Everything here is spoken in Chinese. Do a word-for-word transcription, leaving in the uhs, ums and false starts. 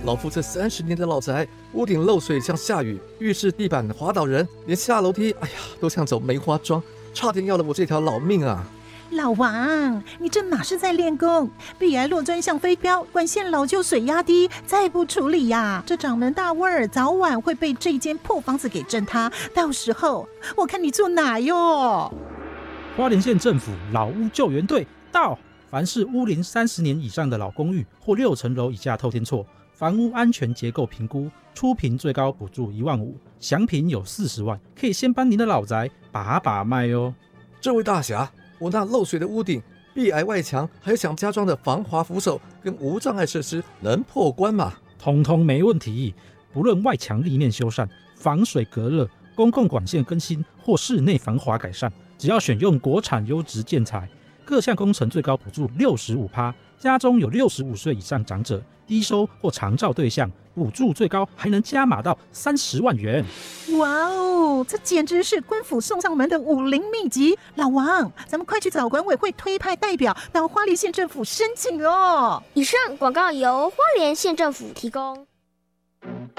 老夫这三十年的老宅，屋顶漏水像下雨，浴室地板滑倒人，连下楼梯，哎呀，都像走梅花桩，差点要了我这条老命啊！ 老王，你这哪是在练功？壁癌落砖像飞镖，管线老旧水压低，再不处理呀，这掌门大味儿早晚会被这间破房子给震塌，到时候我看你住哪哟？ 花莲县政府老屋救援队到，凡是屋龄三十年以上的老公寓或六层楼以下透天厝，房屋安全结构评估，初评最高补助一万五，详评有四十万，可以先帮您的老宅把把脉哦。 这位大侠，我那漏水的屋顶、壁癌外墙，还有想加装的防滑扶手跟无障碍设施，能破关吗？ 通通没问题，不论外墙立面修缮、防水隔热、公共管线更新或室内防滑改善，只要选用国产优质建材，各项工程最高补助 百分之六十五， 家中有六十五岁以上长者、低收或长照对象，补助最高还能加码到三十万元。 哇哦，这简直是官府送上门的武林秘籍！老王，咱们快去找管委会推派代表到花莲县政府申请哦。 以上广告由花莲县政府提供。